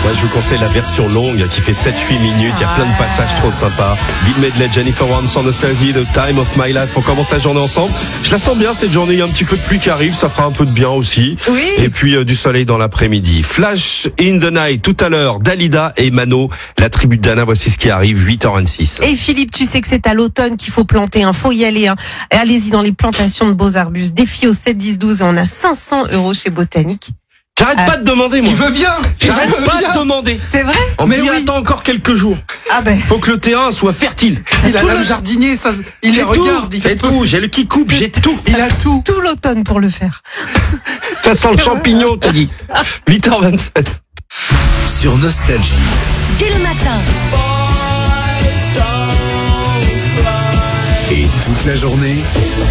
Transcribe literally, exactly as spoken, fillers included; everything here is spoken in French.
Moi, je vous conseille la version longue qui fait sept huit minutes. Il y a plein de passages trop sympas. Bill Medley, Jennifer Warnes, Nostalgie, The Time of My Life. On commence la journée ensemble. Je la sens bien cette journée. Il y a un petit peu de pluie qui arrive. Ça fera un peu de bien aussi. Oui. Et puis euh, du soleil dans l'après-midi. Flash in the Night tout à l'heure. Dalida et Mano. La tribu de Dana. Voici ce qui arrive. huit heures vingt-six. Et Philippe, tu sais que c'est à l'automne qu'il faut planter. Hein. Faut y aller. Hein. Et allez-y dans les plantations de beaux arbustes. Défi au sept dix douze et on a cinq cents euros chez Botanique. J'arrête Euh, pas de demander, moi. Il veut bien. J'arrête Il veut pas bien. de demander. C'est vrai? On Mais me dit, oui. attends encore quelques jours. Ah ben. Faut que le terrain soit fertile. Il a Tout l'âme le- jardinier, ça, il les J'ai regarde. tout. Il J'ai fait tout. J'ai le qui coupe. J'ai tout. Il a tout. Tout l'automne pour le faire. Ça sent le champignon, t'as dit. huit heures vingt-sept. Sur Nostalgie. Dès le matin, Et toute la journée,